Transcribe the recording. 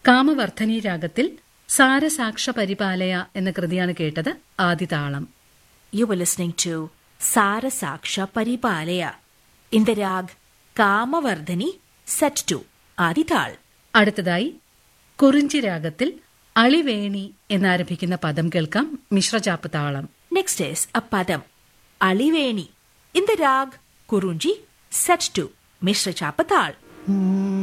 കാമവർദ്ധനി രാഗത്തിൽ സാരസാക്ഷ പരിപാലയ എന്ന കൃതിയാണ് കേട്ടത്. ആദിതാളം. You were listening to Sarasaksha Paripalaya in the rag Kamavardhani set to Adital. അടുത്തതായി കുറിഞ്ചി രാഗത്തിൽ അളിവേണി എന്നാരംഭിക്കുന്ന പദം കേൾക്കാം. മിശ്രചാപ്പ് താളം. Next is a padam Aliveni in the rag Kurunji set to Mishra Chapatal.